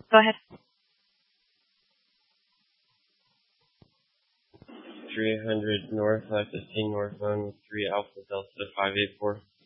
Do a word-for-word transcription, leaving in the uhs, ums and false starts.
Go ahead. three hundred north, left fifteen northbound with three Alpha Delta five eight four.